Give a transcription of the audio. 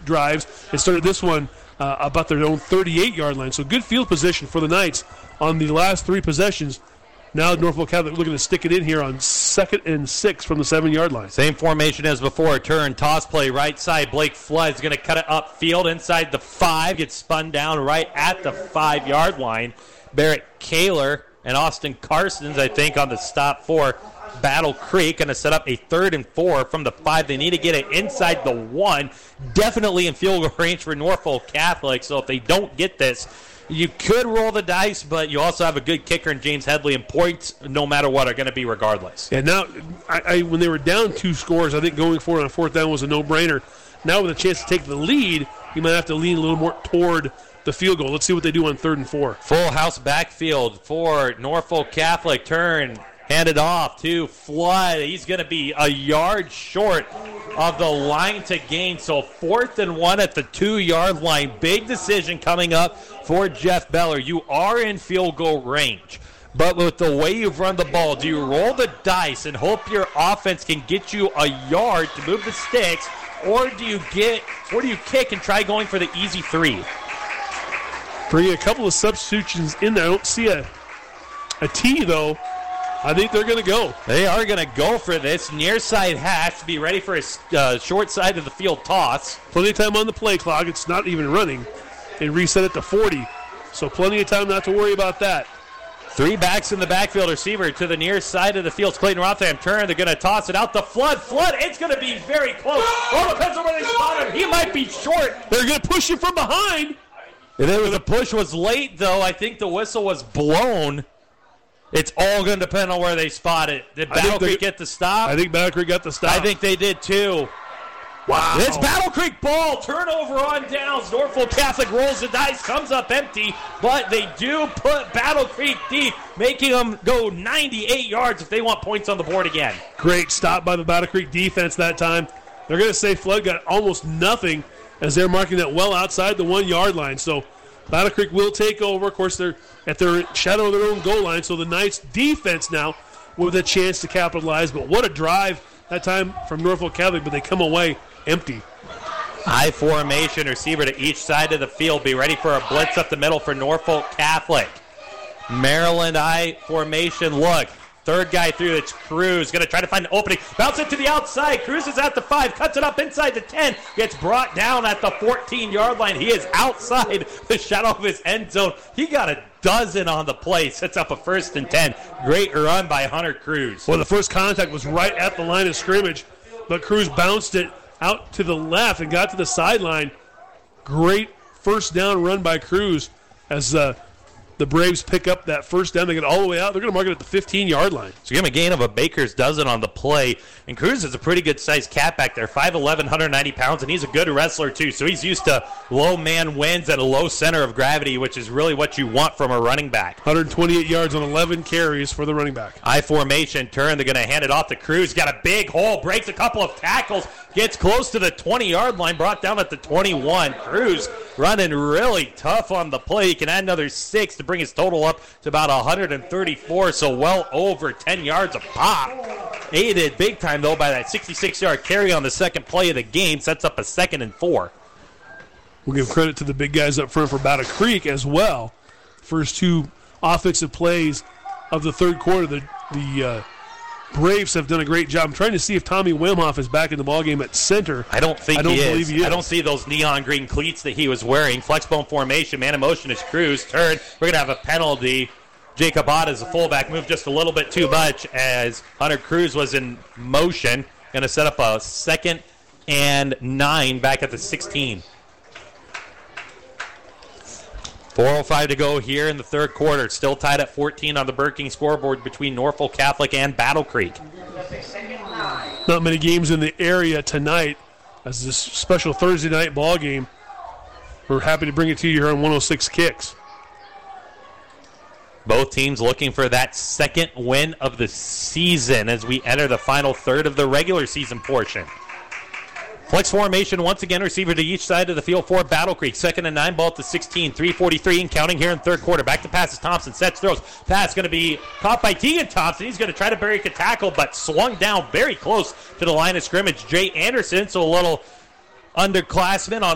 drives and started this one about their own 38-yard line. So good field position for the Knights on the last 3 possessions. Now Norfolk Catholic looking to stick it in here on 2nd and 6 from the 7-yard line. Same formation as before. Turn, toss play, right side. Blake Flood is going to cut it upfield inside the 5. Gets spun down right at the 5-yard line. Barrett Kaler and Austin Carsons, I think, on the stop for Battle Creek. Going to set up a 3rd and 4 from the 5. They need to get it inside the 1. Definitely in field goal range for Norfolk Catholic. So if they don't get this, you could roll the dice, but you also have a good kicker in James Headley, and points, no matter what, are going to be regardless. Yeah, now, when they were down 2 scores, I think going for it on 4th down was a no-brainer. Now with a chance to take the lead, you might have to lean a little more toward the field goal. Let's see what they do on 3rd and 4. Full house backfield for Norfolk Catholic. Turn, handed off to Flood. He's going to be a yard short of the line to gain. So 4th and 1 at the 2-yard line. Big decision coming up for Jeff Beller. You are in field goal range, but with the way you've run the ball, do you roll the dice and hope your offense can get you a yard to move the sticks, or do you kick and try going for the easy 3? Bring a couple of substitutions in there. I don't see a T, though. I think they're going to go. They are going to go for this. Near side hash. Be ready for a short side of the field toss. Plenty of time on the play clock. It's not even running. They reset it to 40. So plenty of time not to worry about that. 3 backs in the backfield. Receiver to the near side of the field. Clayton Rotham turn. They're going to toss it out to Flood. Flood, it's going to be very close. Oh, depends on where they spot him. He might be short. They're going to push him from behind. The push was late, though. I think the whistle was blown. It's all going to depend on where they spot it. Did Battle Creek get the stop? I think Battle Creek got the stop. I think they did, too. Wow. It's Battle Creek ball. Turnover on downs. Norfolk Catholic rolls the dice, comes up empty, but they do put Battle Creek deep, making them go 98 yards if they want points on the board again. Great stop by the Battle Creek defense that time. They're going to say Flood got almost nothing as they're marking that well outside the 1-yard line. So Battle Creek will take over. Of course, they're at their shadow of their own goal line, so the Knights defense now with a chance to capitalize. But what a drive that time from Norfolk Catholic, but they come away empty. I formation, receiver to each side of the field. Be ready for a blitz up the middle for Norfolk Catholic. Maryland I formation look. 3rd guy through, it's Cruz. Going to try to find an opening. Bounce it to the outside. Cruz is at the 5. Cuts it up inside the 10. Gets brought down at the 14-yard line. He is outside the shadow of his end zone. He got a dozen on the play. Sets up a 1st and 10. Great run by Hunter Cruz. Well, the first contact was right at the line of scrimmage, but Cruz bounced it out to the left and got to the sideline. Great 1st down run by Cruz as the Braves pick up that 1st down. They get all the way out. They're going to mark it at the 15-yard line. So give him a gain of a baker's dozen on the play. And Cruz is a pretty good-sized cat back there, 5'11", 190 pounds, and he's a good wrestler, too. So he's used to low man wins at a low center of gravity, which is really what you want from a running back. 128 yards on 11 carries for the running back. I formation turn. They're going to hand it off to Cruz. Got a big hole, breaks a couple of tackles, gets close to the 20-yard line, brought down at the 21. Cruz running really tough on the play. He can add another 6 to bring his total up to about 134, so well over 10 yards a pop. Aided big time, though, by that 66-yard carry on the second play of the game. Sets up a 2nd and 4. We'll give credit to the big guys up front for Battle Creek as well. First 2 offensive plays of the 3rd quarter. The Braves have done a great job. I'm trying to see if Tommy Wimhoff is back in the ballgame at center. I don't believe he is. I don't see those neon green cleats that he was wearing. Flexbone formation, man in motion is Cruz. Turn. We're going to have a penalty. Jacob Ott as a fullback moved just a little bit too much as Hunter Cruz was in motion. Going to set up a 2nd and 9 back at the 16. 4:05 to go here in the 3rd quarter. Still tied at 14 on the Burger King scoreboard between Norfolk Catholic and Battle Creek. Not many games in the area tonight as this special Thursday night ball game. We're happy to bring it to you here on 106 Kicks. Both teams looking for that 2nd win of the season as we enter the final third of the regular season portion. Flex formation once again, receiver to each side of the field for Battle Creek. 2nd and 9, ball at the 16, 3:43 and counting here in 3rd quarter. Back to passes, Thompson sets, throws. Pass going to be caught by Tegan Thompson. He's going to try to break a tackle, but swung down very close to the line of scrimmage. Jay Anderson, so a little underclassman on